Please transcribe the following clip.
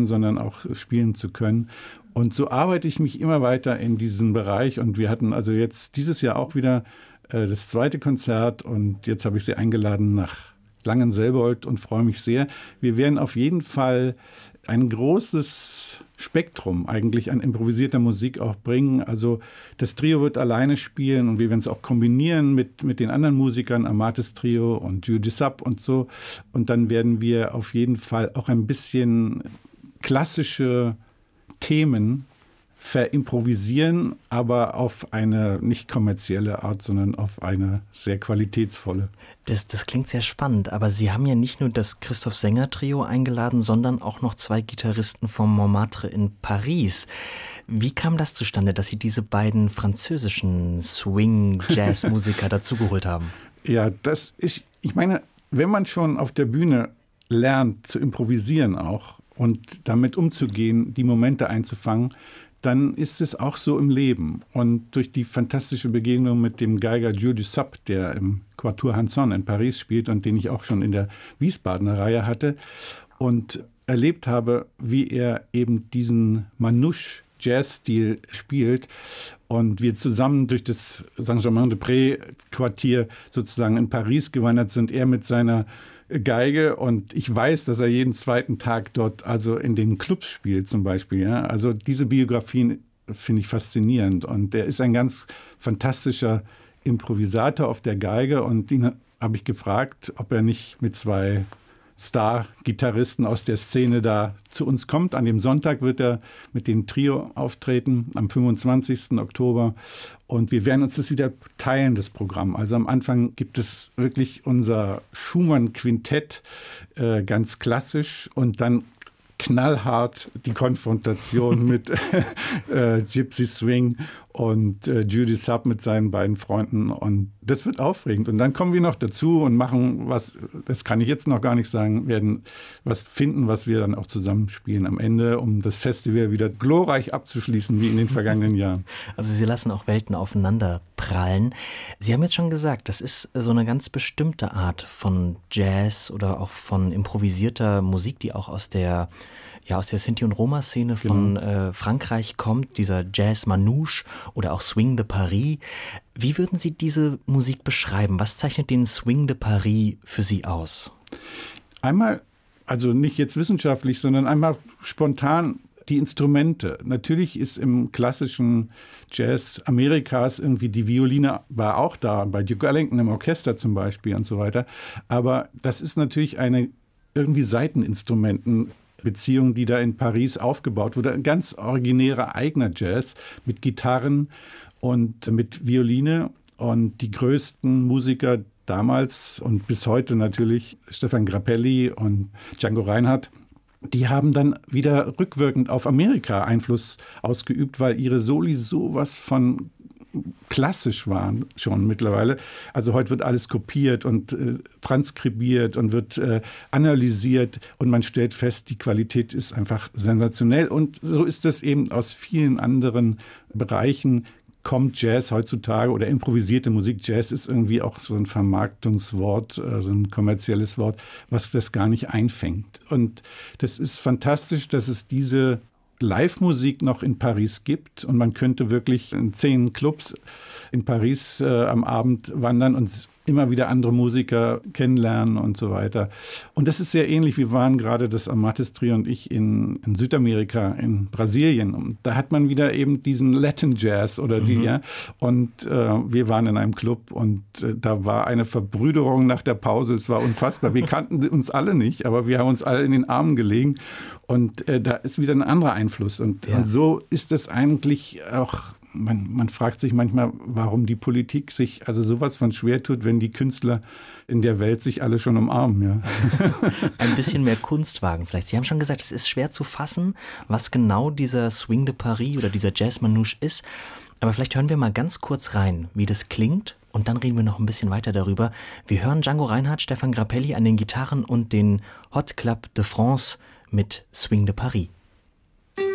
hören, sondern auch spielen zu können. Und so arbeite ich mich immer weiter in diesen Bereich. Und wir hatten also jetzt dieses Jahr auch wieder das zweite Konzert. Und jetzt habe ich sie eingeladen nach Langenselbold und freue mich sehr. Wir werden auf jeden Fall ein großes Spektrum eigentlich an improvisierter Musik auch bringen. Also das Trio wird alleine spielen und wir werden es auch kombinieren mit den anderen Musikern, Amatis Trio und Judy Sub und so. Und dann werden wir auf jeden Fall auch ein bisschen klassische Themen verimprovisieren, aber auf eine nicht kommerzielle Art, sondern auf eine sehr qualitätsvolle. Das klingt sehr spannend, aber Sie haben ja nicht nur das Christoph-Sänger-Trio eingeladen, sondern auch noch 2 Gitarristen vom Montmartre in Paris. Wie kam das zustande, dass Sie diese beiden französischen Swing-Jazz-Musiker dazugeholt haben? Ja, ich meine, wenn man schon auf der Bühne lernt zu improvisieren auch und damit umzugehen, die Momente einzufangen, dann ist es auch so im Leben. Und durch die fantastische Begegnung mit dem Geiger Judy Sub, der im Quatuor Hanson in Paris spielt und den ich auch schon in der Wiesbadener Reihe hatte und erlebt habe, wie er eben diesen Manouche-Jazz-Stil spielt und wir zusammen durch das Saint-Germain-des-Prés-Quartier sozusagen in Paris gewandert sind, er mit seiner Geige und ich weiß, dass er jeden zweiten Tag dort also in den Clubs spielt zum Beispiel. Ja? Also diese Biografien finde ich faszinierend und er ist ein ganz fantastischer Improvisator auf der Geige und ihn habe ich gefragt, ob er nicht mit 2 Star-Gitarristen aus der Szene da zu uns kommt. An dem Sonntag wird er mit dem Trio auftreten, am 25. Oktober. Und wir werden uns das wieder teilen, das Programm. Also am Anfang gibt es wirklich unser Schumann-Quintett, ganz klassisch. Und dann knallhart die Konfrontation mit Gypsy Swing und Judy Sub mit seinen beiden Freunden und das wird aufregend. Und dann kommen wir noch dazu und machen was, das kann ich jetzt noch gar nicht sagen, werden was finden, was wir dann auch zusammen spielen am Ende, um das Festival wieder glorreich abzuschließen, wie in den vergangenen Jahren. Also Sie lassen auch Welten aufeinander prallen. Sie haben jetzt schon gesagt, das ist so eine ganz bestimmte Art von Jazz oder auch von improvisierter Musik, die auch aus der Sinti- und Roma-Szene von Frankreich kommt, dieser Jazz Manouche oder auch Swing de Paris. Wie würden Sie diese Musik beschreiben? Was zeichnet den Swing de Paris für Sie aus? Einmal, also nicht jetzt wissenschaftlich, sondern einmal spontan die Instrumente. Natürlich ist im klassischen Jazz Amerikas irgendwie die Violine war auch da, bei Duke Ellington im Orchester zum Beispiel und so weiter. Aber das ist natürlich eine irgendwie Saiteninstrumentenbeziehung, die da in Paris aufgebaut wurde. Ein ganz originärer eigener Jazz mit Gitarren und mit Violine. Und die größten Musiker damals und bis heute natürlich Stefan Grappelli und Django Reinhardt, die haben dann wieder rückwirkend auf Amerika Einfluss ausgeübt, weil ihre Soli sowas von klassisch waren schon mittlerweile. Also heute wird alles kopiert und transkribiert und wird analysiert und man stellt fest, die Qualität ist einfach sensationell. Und so ist es eben aus vielen anderen Bereichen kommt Jazz heutzutage oder improvisierte Musik. Jazz ist irgendwie auch so ein Vermarktungswort, so ein kommerzielles Wort, was das gar nicht einfängt. Und das ist fantastisch, dass es diese Live-Musik noch in Paris gibt und man könnte wirklich in 10 Clubs in Paris am Abend wandern und immer wieder andere Musiker kennenlernen und so weiter. Und das ist sehr ähnlich. Wir waren gerade das Amatis Trio und ich in Südamerika, in Brasilien. Und da hat man wieder eben diesen Latin Jazz oder die, ja. Und wir waren in einem Club und da war eine Verbrüderung nach der Pause. Es war unfassbar. Wir kannten uns alle nicht, aber wir haben uns alle in den Armen gelegen. Und da ist wieder ein anderer Einfluss. Und so ist es eigentlich auch. Man fragt sich manchmal, warum die Politik sich also sowas von schwer tut, wenn die Künstler in der Welt sich alle schon umarmen. Ja. Ein bisschen mehr Kunstwagen vielleicht. Sie haben schon gesagt, es ist schwer zu fassen, was genau dieser Swing de Paris oder dieser Jazz Manouche ist. Aber vielleicht hören wir mal ganz kurz rein, wie das klingt. Und dann reden wir noch ein bisschen weiter darüber. Wir hören Django Reinhardt, Stefan Grappelli an den Gitarren und den Hot Club de France mit Swing de Paris.